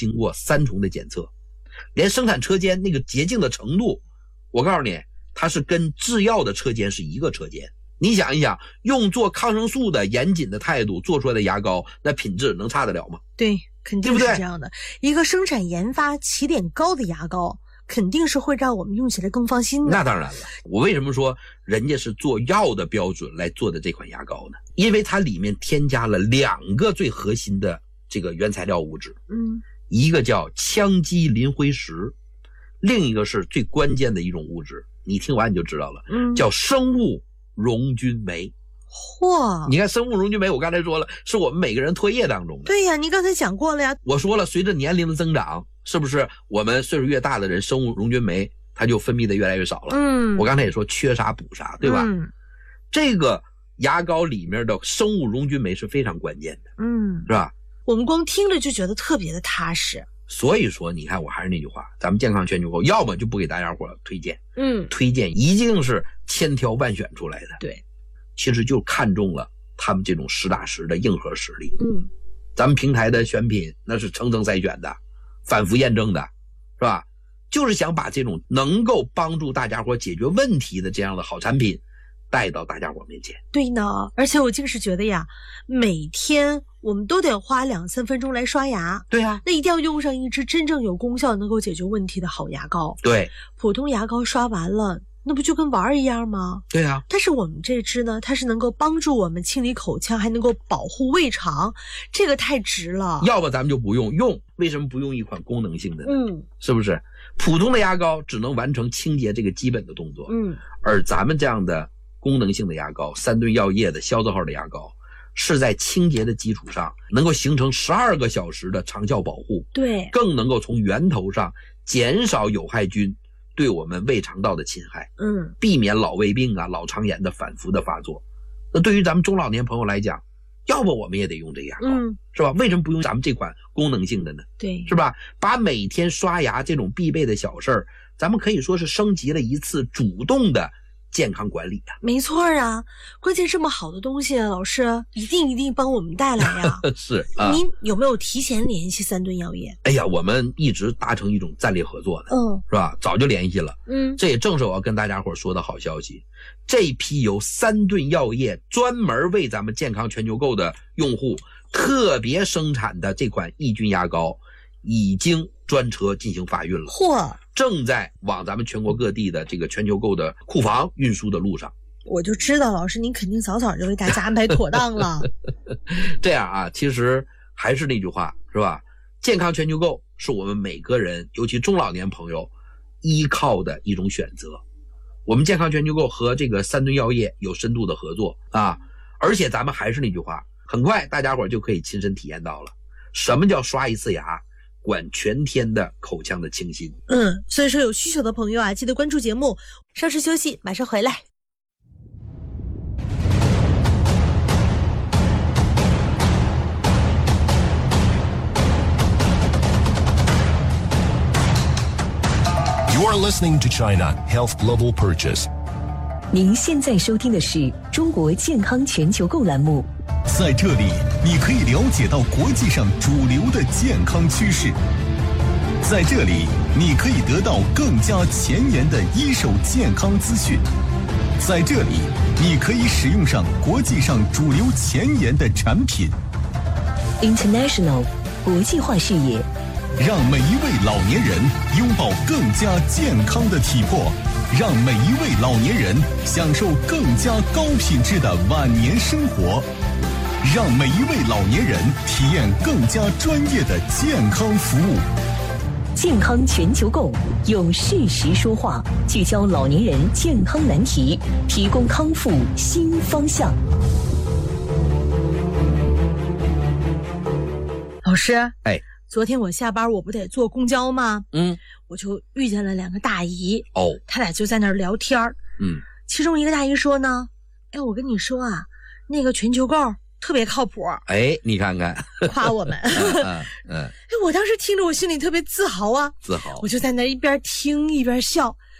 经过3重的检测，连生产车间那个洁净的程度，我告诉你，它是跟制药的车间是一个车间。你想一想，用做抗生素的严谨的态度做出来的牙膏，那品质能差得了吗？ 对，肯定是这样的。一个生产研发起点高的牙膏，肯定是会让我们用起来更放心的。 那当然了，我为什么说人家是做药的标准来做的这款牙膏呢？因为它里面添加了2个最核心的这个原材料物质，一个叫羟基磷灰石，另一个是最关键的一种物质，你听完你就知道了，叫生物溶菌酶。 嚯！ 你看生物溶菌酶，我刚才说了，是我们每个人唾液当中的。 对呀，你刚才讲过了呀。 我说了，随着年龄的增长，是不是我们岁数越大的人，生物溶菌酶它就分泌的越来越少了？我刚才也说缺啥补啥，对吧？这个牙膏里面的生物溶菌酶是非常关键的，是吧？ 我们光听着就觉得特别的踏实。 所以说，你看，我还是那句话，咱们健康全球购，要么就不给大家伙推荐，推荐一定是千挑万选出来的。 对， 其实就看中了他们这种实打实的硬核实力。咱们平台的选品那是层层筛选的，反复验证的，是吧？就是想把这种能够帮助大家伙解决问题的这样的好产品带到大家伙面前。 对呢，而且我竟是觉得呀，每天我们都得花2-3分钟来刷牙。 对啊， 那一定要用上一支真正有功效能够解决问题的好牙膏。 对， 普通牙膏刷完了，那不就跟玩一样吗？ 对啊， 但是我们这支呢，它是能够帮助我们清理口腔，还能够保护胃肠，这个太值了。 要不咱们就不用，为什么不用一款功能性的呢？是不是？普通的牙膏只能完成清洁这个基本的动作，而咱们这样的功能性的牙膏，3吨药业的消字号的牙膏，是在清洁的基础上能够形成12个小时的长效保护， 对， 更能够从源头上减少有害菌对我们胃肠道的侵害，避免老胃病啊、老肠炎的反复的发作。那对于咱们中老年朋友来讲，要不我们也得用这个牙膏，是吧？为什么不用咱们这款功能性的呢？ 对， 是吧？把每天刷牙这种必备的小事儿，咱们可以说是升级了一次主动的健康管理啊。 没错啊，关键这么好的东西，老师一定帮我们带来呀。 是啊， 您有没有提前联系3吨药业？ 哎呀，我们一直达成一种战略合作的，是吧？早就联系了，这也正是我要跟大家伙说的好消息。这批由3吨药业专门为咱们健康全球购的用户特别生产的这款抑菌牙膏，已经专车进行发运了。 嚯！ 正在往咱们全国各地的这个全球购的库房运输的路上。 我就知道老师您肯定早就为大家安排妥当了。 这样啊，其实还是那句话，是吧？健康全球购是我们每个人，尤其中老年朋友依靠的一种选择。我们健康全球购和这个3吨药业有深度的合作啊，而且咱们还是那句话，很快大家伙就可以亲身体验到了什么叫刷一次牙管全天的口腔的清新。 所以说有需求的朋友啊，记得关注节目。稍事休息，马上回来。 You are listening to China Health Global Purchase。 您现在收听的是中国健康全球购栏目。 在这里，你可以了解到国际上主流的健康趋势。在这里，你可以得到更加前沿的一手健康资讯。在这里，你可以使用上国际上主流前沿的产品。 International 国际化视野， 让每一位老年人拥抱更加健康的体魄，让每一位老年人享受更加高品质的晚年生活，让每一位老年人体验更加专业的健康服务。 健康全球购用事实说话，聚焦老年人健康难题，提供康复新方向。 老师，昨天我下班我不得坐公交吗？我就遇见了2个大姨，他俩就在那儿聊天其中一个大姨说呢，我跟你说啊，那个全球购特别靠谱。 你看看， 夸我们。我当时听着我心里特别自豪啊， 自豪。 我就在那一边听一边笑，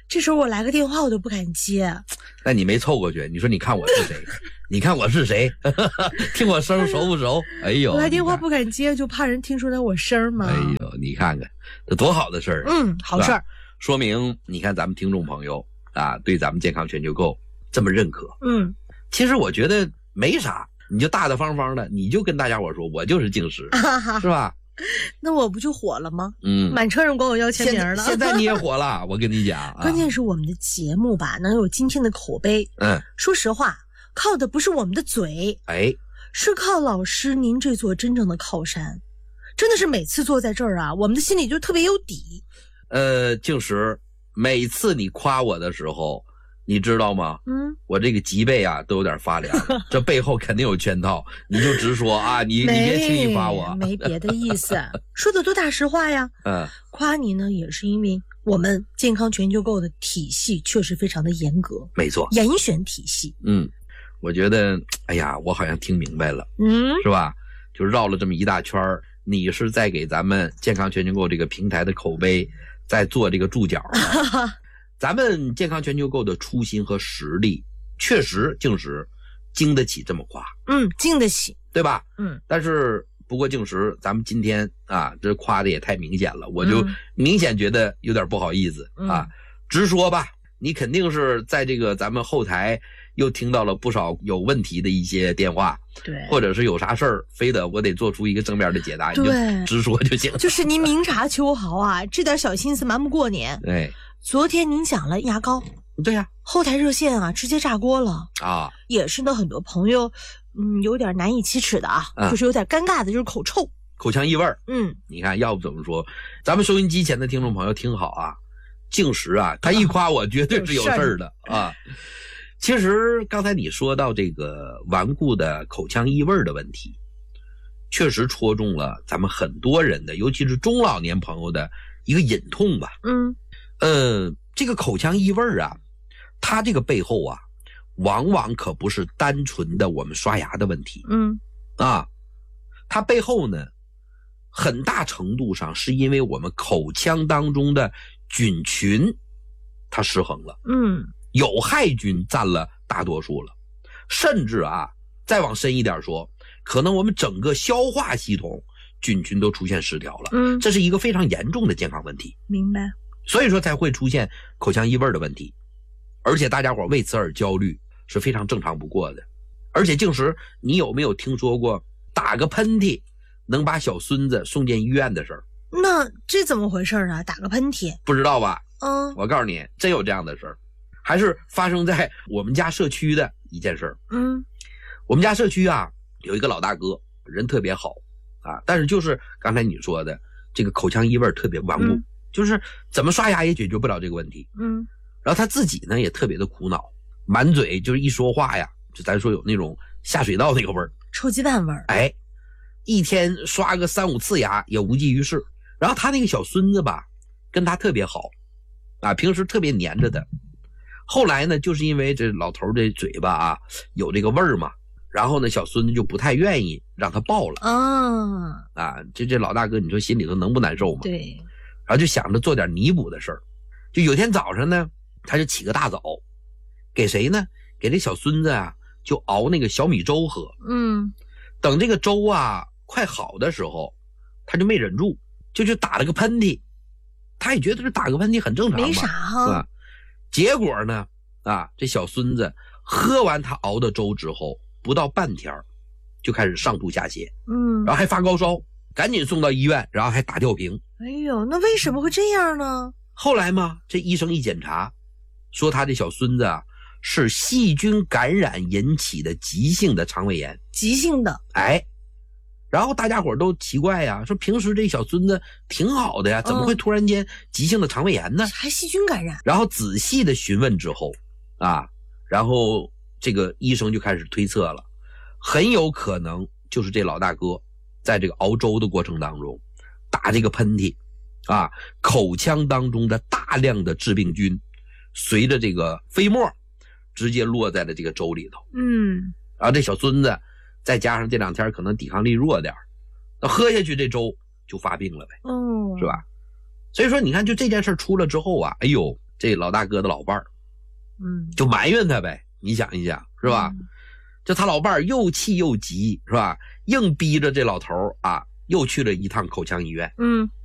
这时候我来个电话我都不敢接。 那你没凑过去，你说你看我是谁？你看我是谁？听我声熟不熟？哎呦， 我来电话不敢接，就怕人听出来我声嘛。 哎呦，你看看这多好的事儿！ 好事儿， 说明你看咱们听众朋友啊，对咱们健康全球购这么认可。其实我觉得没啥，你就大大方方的，你就跟大家伙说，我就是净食，是吧？ 那我不就火了吗？满车人管我要签名了。 现在你也火了，我跟你讲。 关键是我们的节目吧，能有今天的口碑。说实话，靠的不是我们的嘴，是靠老师您这座真正的靠山。真的是每次坐在这儿啊，我们的心里就特别有底。 净食，每次你夸我的时候，你知道吗？我这个脊背啊都有点发凉，这背后肯定有圈套，你就直说啊，你别轻易夸我， 没别的意思，说的多大实话呀。夸你呢也是因为我们健康全球购的体系确实非常的严格， 没错， 严选体系。 我觉得，哎呀，我好像听明白了，是吧？就绕了这么一大圈，你是在给咱们健康全球购这个平台的口碑在做这个注脚。咱们健康全球购的初心和实力，确实净食经得起这么夸， 经得起， 对吧？但是不过净食，咱们今天啊，这夸的也太明显了，我就明显觉得有点不好意思啊。直说吧，你肯定是在这个咱们后台又听到了不少有问题的一些电话， 对， 或者是有啥事儿，非得我得做出一个正面的解答，你就直说就行。 就是您明察秋毫啊，这点小心思瞒不过您。 对。 昨天您讲了牙膏， 对呀， 后台热线啊直接炸锅了啊， 也是呢，很多朋友有点难以启齿的啊，就是有点尴尬的，就是口臭、 口腔异味。你看，要不怎么说，咱们收音机前的听众朋友听好啊，净食啊，他一夸我绝对是有事儿的啊。其实刚才你说到这个顽固的口腔异味的问题，确实戳中了咱们很多人的，尤其是中老年朋友的一个隐痛吧。这个口腔异味啊，它这个背后啊，往往可不是单纯的我们刷牙的问题。它背后呢，很大程度上是因为我们口腔当中的菌群它失衡了。有害菌占了大多数了，甚至啊，再往深一点说，可能我们整个消化系统菌群都出现失调了。这是一个非常严重的健康问题。 明白。 所以说才会出现口腔异味的问题，而且大家伙为此而焦虑是非常正常不过的。而且净食，你有没有听说过打个喷嚏能把小孙子送进医院的事儿？ 那这怎么回事啊？打个喷嚏？ 不知道吧？我告诉你，真有这样的事儿，还是发生在我们家社区的一件事儿。我们家社区啊，有一个老大哥，人特别好啊，但是就是刚才你说的这个口腔异味特别顽固。就是怎么刷牙也解决不了这个问题。然后他自己呢也特别的苦恼，满嘴就是一说话呀，就咱说有那种下水道那个味儿， 臭鸡蛋味儿。 一天刷个3-5次牙也无济于事。然后他那个小孙子吧，跟他特别好啊，平时特别黏着他。后来呢，就是因为这老头这嘴巴啊有这个味儿嘛，然后呢小孙子就不太愿意让他抱了。这老大哥你说心里头能不难受吗？ 对。 然后就想着做点弥补的事儿，就有天早上呢，他就起个大早，给谁呢？给这小孙子啊，就熬那个小米粥喝。等这个粥啊快好的时候，他就没忍住，就去打了个喷嚏。他也觉得这打个喷嚏很正常嘛， 没啥哈。 结果呢，这小孙子喝完他熬的粥之后，不到半天就开始上吐下泻，然后还发高烧，赶紧送到医院，然后还打吊瓶。 哎呦，那为什么会这样呢？ 后来嘛，这医生一检查，说他这小孙子啊是细菌感染引起的急性的肠胃炎。 急性的。 然后大家伙都奇怪呀，说平时这小孙子挺好的呀，怎么会突然间急性的肠胃炎呢？ 还细菌感染。 然后仔细的询问之后然后这个医生就开始推测了，很有可能就是这老大哥在这个熬粥的过程当中打这个喷嚏口腔当中的大量的致病菌随着这个飞沫直接落在了这个粥里头。然后这小孙子再加上这2天可能抵抗力弱点，那喝下去这粥就发病了呗。是吧？所以说你看，就这件事出了之后啊，哎呦， 这老大哥的老伴儿，就埋怨他呗。你想一想，是吧？就他老伴儿又气又急，是吧？硬逼着这老头啊，又去了一趟口腔医院。